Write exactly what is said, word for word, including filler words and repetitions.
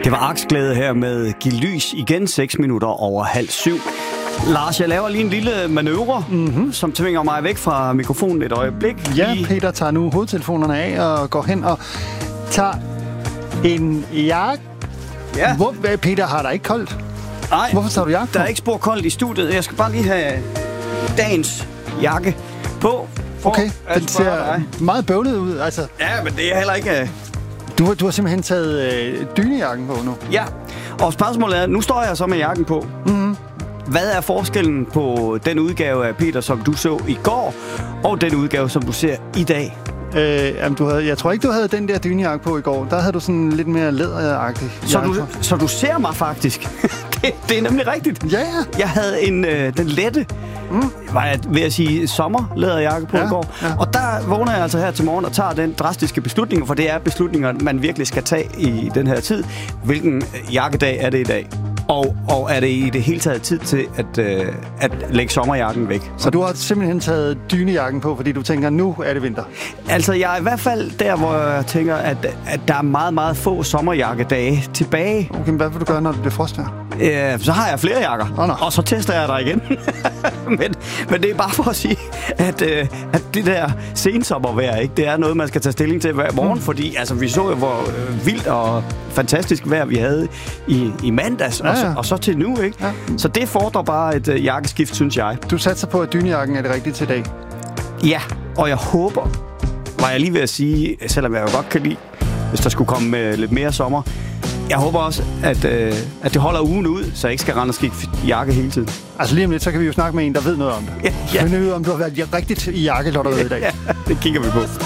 Det var aksglæde her med Giv lys igen, seks minutter over halv syv. Lars, jeg laver lige en lille manøvre, mm-hmm. som tvinger mig væk fra mikrofonen et øjeblik. Ja, lige... Peter tager nu hovedtelefonerne af og går hen og tager en jakke. Ja. Hvor, Peter, har der ikke koldt? Nej, hvorfor tager du jakke på? Der er ikke spor koldt i studiet. Jeg skal bare lige have dagens jakke på. Okay, den ser dig. meget bøvlet ud. Altså. Ja, men det er heller ikke... Uh... Du, du har simpelthen taget øh, dynejakken på nu. Ja, og spørgsmålet er, nu står jeg så med jakken på. Mm-hmm. Hvad er forskellen på den udgave af Peter, som du så i går, og den udgave, som du ser i dag? Øh, jamen, du havde, jeg tror ikke, du havde den der dynejakke på i går. Der havde du sådan lidt mere læderagtig så du, så du ser mig faktisk? det, det er nemlig rigtigt. Ja, ja. Jeg havde en, øh, den lette, mm. var jeg ved at sige, sommerlæderjakke på ja, i går. Ja. Og der vågner jeg altså her til morgen og tager den drastiske beslutning, for det er beslutninger, man virkelig skal tage i den her tid. Hvilken jakkedag er det i dag? Og, og er det i det hele taget tid til at, øh, at lægge sommerjakken væk. Så du har simpelthen taget dynejakken på, fordi du tænker, nu er det vinter? Altså, jeg er i hvert fald der, hvor jeg tænker, at, at der er meget, meget få sommerjakkedage tilbage. Okay, men hvad vil du gøre, når det bliver frostvejr? Øh, så har jeg flere jakker, oh, og så tester jeg dig igen. men, men det er bare for at sige, at, øh, at det der sensommervejr, ikke, det er noget, man skal tage stilling til hver morgen, mm. fordi altså, vi så jo, hvor øh, vildt og fantastisk vejr vi havde i, i mandags, ja, ja. Og, så, og så til nu, ikke? Ja. Så det fordrer bare et øh, jakkeskift, synes jeg. Du satser på, at dynejakken er det rigtige til dag? Ja, og jeg håber, var jeg lige ved at sige, selvom jeg jo godt kan lide, hvis der skulle komme øh, lidt mere sommer, jeg håber også, at, øh, at det holder ugen ud, så jeg ikke skal rende og skikke jakke hele tiden. Altså lige om lidt, så kan vi jo snakke med en, der ved noget om det. Ja, ja. Finde ud af, om du har været rigtigt i jakkelotteriet i dag. Ja, det kigger vi på.